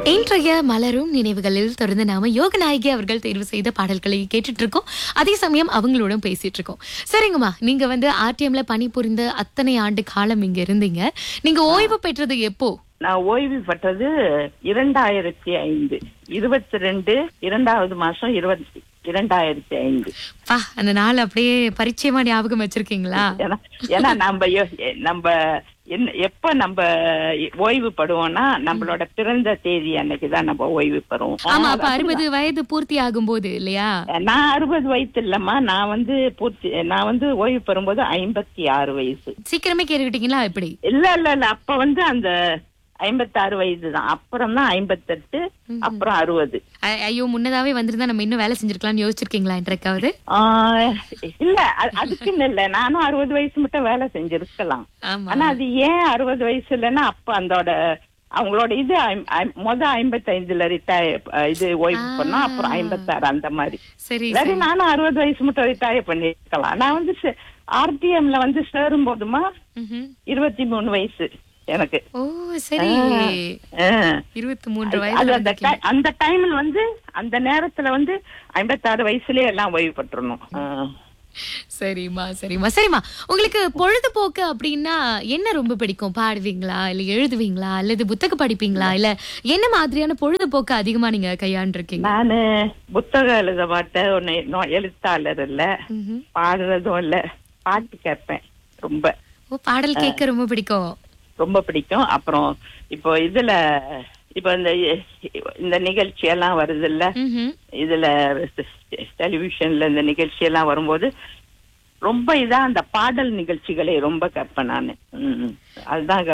இன்றைய மலரும் நினைவுகளில் தொடர்ந்து நாம யோகநாயகி அவர்கள் தேர்வு செய்த பாடல்களை கேட்டுட்டு இருக்கோம். அதே சமயம் அவங்களோட பேசிட்டு இருக்கோம். சரிங்கம்மா, நீங்க ஆர்டிஎம்ல பணிபுரிந்த அத்தனை ஆண்டு காலம் இங்க இருந்தீங்க. நீங்க ஓய்வு பெற்றது எப்போ? நான் ஓய்வு பெற்றது 2005 22 2வது மாசம் 2005. அந்த நாள் அப்படியே பரிச்சயமா ஞாபகம் வச்சிருக்கீங்களா? ஏன்னா நம்ம எப்ப நம்ம ஓய்வு படுவோம்னா நம்மளோட பிறந்த தேதி அன்னைக்குதான் நம்ம ஓய்வு பெறுவோம். ஆமா, அப்ப 60 வயது பூர்த்தி ஆகும் போது இல்லையா? நான் 60 வயசு இல்லம்மா, நான் ஓய்வு பெறும்போது 56 வயசு. சீக்கிரமே கேட்டுக்கிட்டீங்களா எப்படி? இல்ல அப்ப அந்த 56 வயது தான். அப்புறம் தான் 58, அப்புறம் 60. ஐயோ, முன்னதாவே வந்திருந்தா நம்ம இன்னும் வேலை செஞ்சிருக்கலாம்னு யோசிச்சிருக்கீங்களா என்றைக்காவது? இல்ல, அதுக்குன்னு இல்ல, நானும் 60 வயசு மட்டும் வேலை செஞ்சிருக்கலாம். ஆனா அது ஏன் 60 வயசு இல்லைன்னா அப்ப அவங்களோட இது 55ல ரிட்டையர் ஓய்வு பண்ணா, அப்புறம் 56 அந்த மாதிரி. சரி, நானும் 60 வயசு மட்டும் ரிட்டையர் பண்ணிருக்கலாம். நான் ஆர்டிஎம்ல சேரும் போதுமா 23 வயசு எனக்கு. ஓ சரி, 23 வயசு. அந்த டைம்ல அந்த நேரத்துல 56 வயசுலயே எல்லாம் ஓய்வு பெற்றணும். சரிம்மா. உங்களுக்கு பொழுதுபோக்கு அப்படின்னா என்ன ரொம்ப பிடிக்கும்? பாடுவீங்களா, இல்ல எழுதுவீங்களா, அல்லது புத்தகம் படிப்பீங்களா, இல்ல என்ன மாதிரியான பொழுதுபோக்கு அதிகமா நீங்க கையாண்டிருக்கீங்க? நானு புத்தகம் எழுத மாட்டேன், எழுத்தாளர் இல்ல, பாடுறதும் இல்ல, பாட்டு கேட்பேன் ரொம்ப. பாடல் கேட்க ரொம்ப பிடிக்கும். அப்புறம் இப்போ இந்த நிகழ்ச்சி எல்லாம் வருது இல்ல, இதுல டெலிவிஷன்ல இந்த நிகழ்ச்சி எல்லாம் வரும்போது ரொம்ப அந்த பாடல் நிகழ்ச்சிகளை ரொம்ப கேட்பேன் நானு. அதுதான்